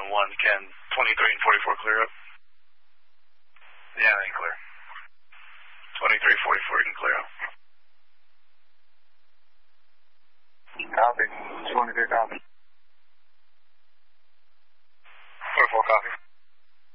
Can 23 and 44 clear up? Yeah, they can clear. 23, 44 can clear up. Copy. 23,